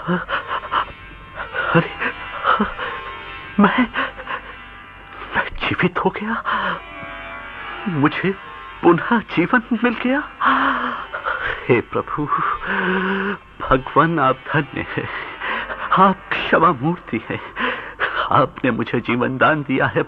अरे, मैं जीवित हो गया। मुझे पुनः जीवन मिल गया। हे प्रभु, भगवान आप धन्य है। आप क्षमा मूर्ति है। आपने मुझे जीवन दान दिया है